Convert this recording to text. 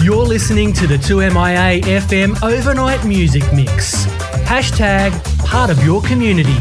You're listening to the 2MIA FM Overnight Music Mix. Hashtag part of your community.